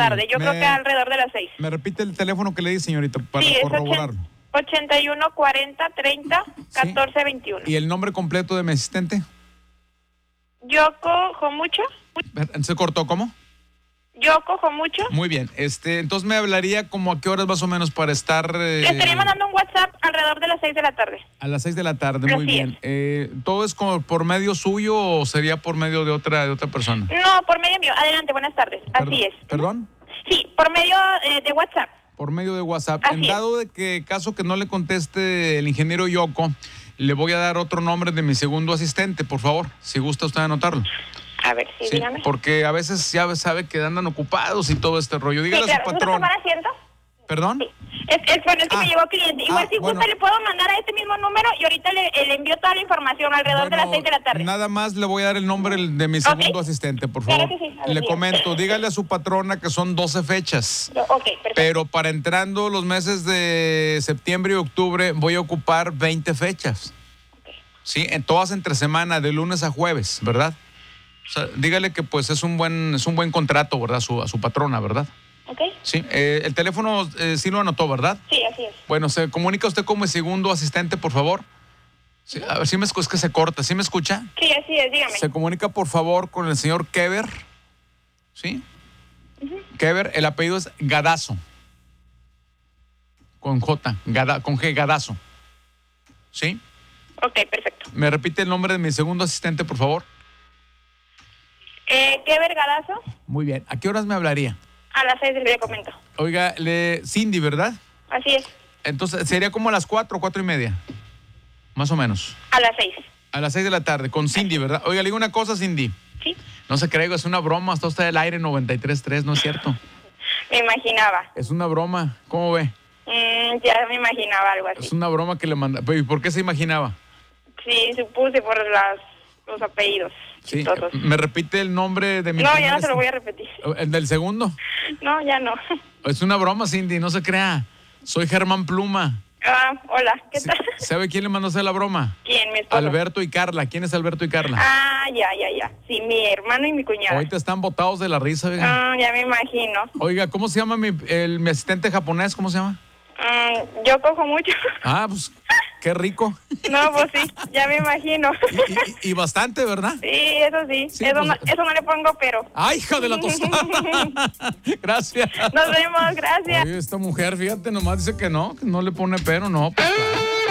tarde. Yo creo que alrededor de las 6. ¿Me repite el teléfono que le di, señorita, para Sí, corroborarlo? 81 40 30 14 21. ¿Y el nombre completo de mi asistente? Yo cojo mucho. ¿Se cortó cómo? Yo cojo mucho. Muy bien. Entonces me hablaría como a qué horas más o menos para estar... Le estaría mandando un WhatsApp alrededor de las 6 de la tarde. A las 6 de la tarde, muy Así bien. ¿Todo es como por medio suyo o sería por medio de otra persona? No, por medio mío. Adelante, buenas tardes. Así es. ¿Perdón? Sí, por medio de WhatsApp. Por medio de WhatsApp. Así En dado de que caso que no le conteste el ingeniero Yoko, le voy a dar otro nombre de mi segundo asistente, por favor, si gusta usted anotarlo. A ver, sí, dígame. Porque a veces ya sabe que andan ocupados y todo este rollo. Dígale Sí, a su claro. patrón. ¿Tomar asiento? ¿Perdón? Sí. Bueno, es que me llegó cliente. Igual si gusta le puedo mandar a este mismo número y ahorita le envío toda la información alrededor de las 6 de la tarde. Nada más le voy a dar el nombre de mi segundo asistente, por favor. Claro que sí. A ver, Le dígame. comento, dígale a su patrona que son 12 fechas. Ok, perfecto. Pero para entrando los meses de septiembre y octubre voy a ocupar 20 fechas. Sí, en todas entre semana, de lunes a jueves, ¿verdad? O sea, dígale que pues es un buen contrato, ¿verdad? A su patrona, ¿verdad? Ok. Sí, el teléfono sí lo anotó, ¿verdad? Sí, así es. Bueno, ¿se comunica usted como el segundo asistente, por favor? Sí, a ver si es que se corta, ¿sí me escucha? Sí, así es, dígame. Se comunica, por favor, con el señor Kever, ¿sí? Kever, el apellido es Gadazo. Con J, con G, Gadazo. ¿Sí? Ok, perfecto. ¿Me repite el nombre de mi segundo asistente, por favor? ¿Qué vergadazo? Muy bien. ¿A qué horas me hablaría? A las 6 le comento. Oiga, Cindy, ¿verdad? Así es. Entonces, sería como a las 4:30. Más o menos. A las 6. A las 6 de la tarde, con Cindy, ¿verdad? Oiga, le digo una cosa, Cindy. Sí. No se cree, es una broma. Está usted del aire 93.3, ¿no es cierto? Me imaginaba. Es una broma. ¿Cómo ve? Ya me imaginaba algo así. Es una broma que le manda. ¿Y por qué se imaginaba? Sí, supuse por los apellidos. Sí. Chistosos. ¿Me repite el nombre de mi No, primer ya no se lo voy a repetir. ¿El del segundo? No, ya no. Es una broma, Cindy, no se crea. Soy Germán Pluma. Hola, ¿qué tal? ¿Sabe quién le mandó a hacer la broma? ¿Quién? Mi esposo. Alberto y Carla. ¿Quién es Alberto y Carla? Ya. Sí, mi hermano y mi cuñada. Ahorita están botados de la risa, oiga. Ya me imagino. Oiga, ¿cómo se llama mi asistente japonés? ¿Cómo se llama? Yo cojo mucho. Pues qué rico. No, pues sí, ya me imagino. Y bastante, ¿verdad? Sí, eso sí. Sí, eso, pues, eso no le pongo pero. ¡Ay, hija de la tostada! Gracias. Nos vemos, gracias. Oye, esta mujer, fíjate, nomás dice que no le pone pero, no. Pues, claro.